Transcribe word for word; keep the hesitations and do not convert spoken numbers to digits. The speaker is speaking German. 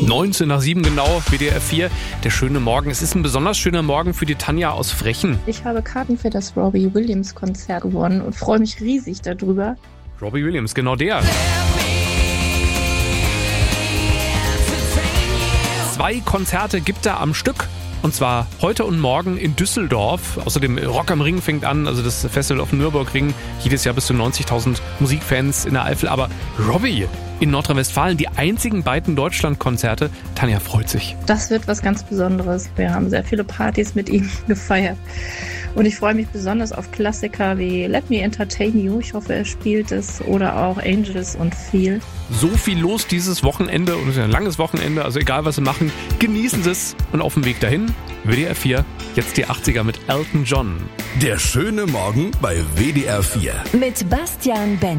neunzehn nach sieben genau, W D R vier, der schöne Morgen. Es ist ein besonders schöner Morgen für die Tanja aus Frechen. Ich habe Karten für das Robbie Williams Konzert gewonnen und freue mich riesig darüber. Robbie Williams, genau der. Zwei Konzerte gibt er am Stück. Und zwar heute und morgen in Düsseldorf. Außerdem Rock am Ring fängt an, also das Festival auf dem Nürburgring. Jedes Jahr bis zu neunzigtausend Musikfans in der Eifel. Aber Robbie in Nordrhein-Westfalen, die einzigen beiden Deutschlandkonzerte. Tanja freut sich. Das wird was ganz Besonderes. Wir haben sehr viele Partys mit ihm gefeiert. Und ich freue mich besonders auf Klassiker wie Let Me Entertain You. Ich hoffe, er spielt es. Oder auch Angels und Feel. So viel los dieses Wochenende. Und es ist ein langes Wochenende. Also egal, was Sie machen, genießen Sie es. Und auf dem Weg dahin, W D R vier, jetzt die achtziger mit Elton John. Der schöne Morgen bei W D R vier. Mit Bastian Benz.